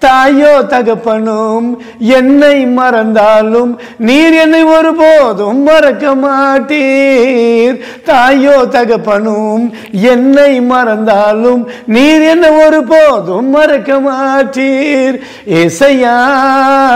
தாயோ தகப்பனும் என்னை மறந்தாலும் நீர் என்னை ஒருபோதும் மறக்க மாட்டீர். தாயோ தகப்பனும் என்னை மறந்தாலும் நீர் என்னை ஒருபோதும் மறக்க மாட்டீர். ஏசையா